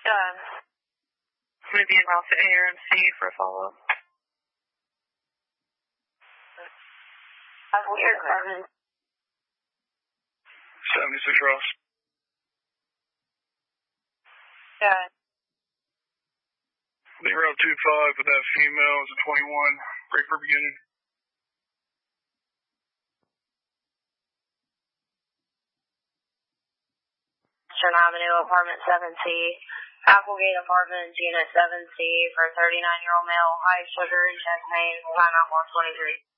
I'm going to be en route to ARMC for a follow-up. Weird, Carmen. 76 Ross. Lead route 25 with that female is a 21. Break for beginning. Eastern Avenue, apartment 7C. Applegate Apartments, unit 7C for 39-year-old male, high sugar and chest pain, sign out 123.